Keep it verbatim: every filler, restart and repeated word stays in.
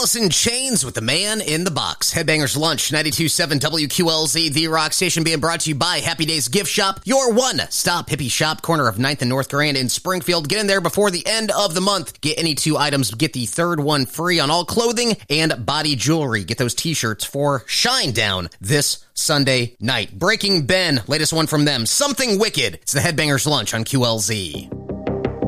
Alice in Chains with the Man in the Box. Headbangers Lunch, ninety-two point seven W Q L Z, The Rock Station, being brought to you by Happy Days Gift Shop, your one-stop hippie shop, corner of ninth and North Grand in Springfield. Get in there before the end of the month. Get any two items, get the third one free on all clothing and body jewelry. Get those t-shirts for Shinedown this Sunday night. Breaking Ben, latest one from them, Something Wicked. It's the Headbangers Lunch on Q L Z.